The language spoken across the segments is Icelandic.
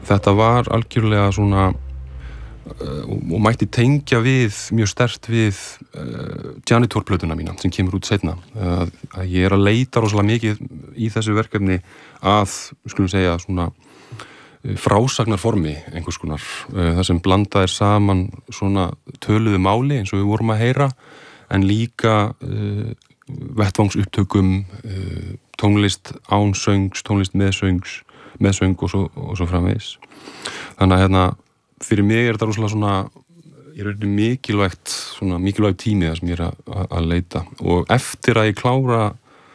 þetta var algjörlega svona og mætti tengja við mjög sterkt við Janitor-plötuna mína sem kemur út seinna að ég að leita rosalega mikið í þessu verkefni að, skulum segja, svona frásagnarformi einhvers konar, það sem blanda saman svona töluðu máli eins og við vorum að heyra en líka vettvangsupptökum, tónlist án söngs, tónlist með söng og svo framvegis. Þannig að fyrir mig þetta rosalega svona ég mikilvæg tími það sem ég að leita og eftir að ég klára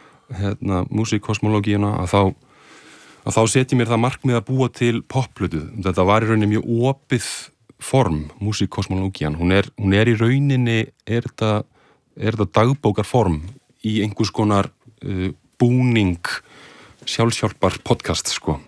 músíkkosmológíuna að þá set ég mér það markmið að búa til popplötu. Þetta var í rauninni mjög opið form, músíkkosmológían. Hún er í rauninni er þetta dagbókarform í einhvers konar búning sjálfshjálpar podcast sko.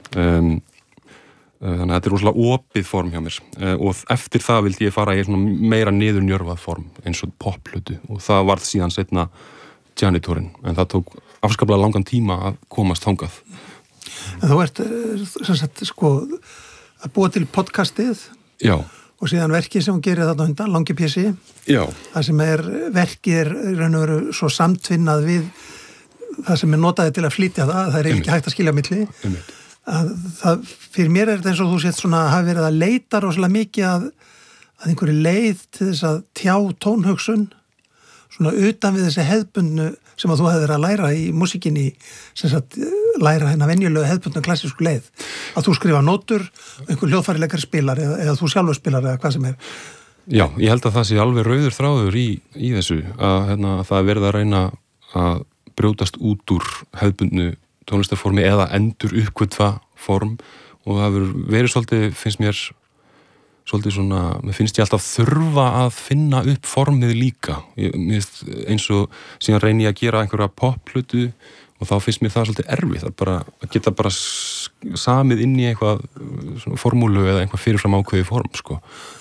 Þannig að þetta rosalega opið form hjá mér og eftir það vildi ég fara í svona meira niðurnjörvað form eins og popplötu og það varð síðan seinna Janitorinn en það tók afskaplega langan tíma að komast þangað. En þú ert sem sagt sko að búa til podcastið Já. Og síðan verkið sem hún gerir þarna undan, Langi pjessi. Já. Það sem verkið raun og veru svo samtvinnað við það sem notaði til að flytja það er ekki hægt að skilja á milli. Að það, fyrir mér þetta eins og þú sett svona hafi verið að leita rosalega mikið að einhverju leið til þess að tjá tónhugsun svona utan við þessi hefðbundnu sem að þú hefði verið að læra í músíkinni sem sagt læra venjulegu hefðbundnu klassísku leið að þú skrifa nótur, einhver hljóðfærileikari spilar eða þú sjálfur spilar eða hvað sem Já, ég held að það sé alveg rauður þráður í þessu að það verið að reyna að brjótast út úr hefðbundnu tónlistarformi eða endur uppkvötva form og það verið svolítið, finnst mér svolítið svona, mér finnst ég alltaf þurfa að finna upp formið líka eins og síðan reyni ég að gera einhverja popplötu og þá finnst mér það svolítið erfitt að geta bara samið inn í eitthvað formúlu eða eitthvað fyrirfram ákveði form sko.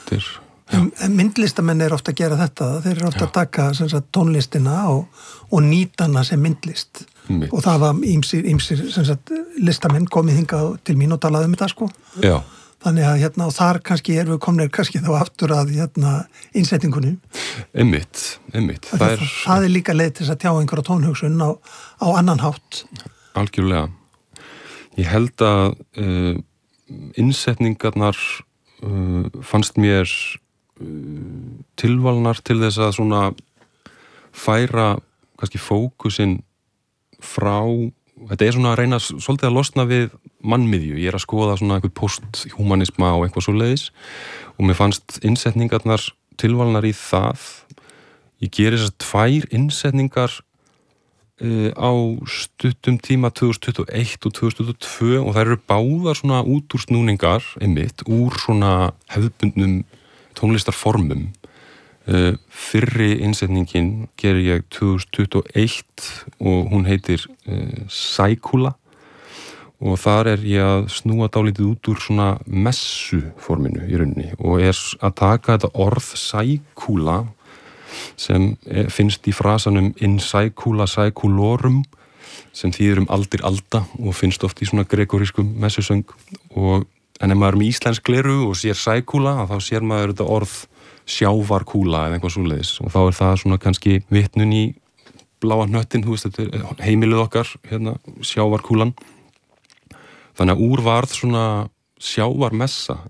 En myndlistamenn ofta að gera þetta, þeir eru ofta að taka sagt, tónlistina og nýta hana sem myndlist og það var ýmsir listamenn komið hingað til mín og talaði þetta sko. Já. Þannig að og þar kannski erum við komnir kannski þá aftur að innsetningunni. Einmitt. Það líka leið til að tjá einhverja tónhugsun á annan hátt. Algjörlega. Ég held að innsetningarnar fannst mér tilvalnar til þess að svona færa kannski fókusinn frá, þetta svona að reyna svolítið að losna við mannmiðju, ég að skoða svona einhver posthumanisma og eitthvað svoleiðis og mér fannst innsetningarnar tilvalnar í það ég geri þessar 2 innsetningar á stuttum tíma 2021 og 2022 og þær eru báðar svona út úr snúningar einmitt, úr svona hefðbundnum tónlistarformum fyrri innsetningin geri ég 2021 og hún heitir Sækúla og þar ég að snúa dálítið út úr svona messuforminu í rauninni og að taka þetta orð Sækúla sem finnst í frasanum in Sækúla Sækúlorum sem þýðir aldir alda og finnst oft í svona gregorískum messusöng en ef maður með íslensk gleru og sér Sækúla þá sér maður þetta orð sjávarkúla eða eitthvað svoleiðis og þá það svona kannski vitnun í bláa hnöttin, þú veist, þetta heimilið okkar sjávarkúlan þannig að úr varð svona sjávarmessa